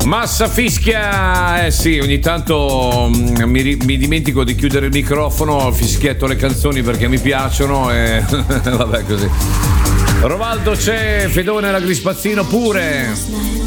Massa fischia, eh sì, ogni tanto mi dimentico di chiudere il microfono, fischietto le canzoni perché mi piacciono e vabbè così. Rovaldo c'è, Fedone la Grispazzino pure.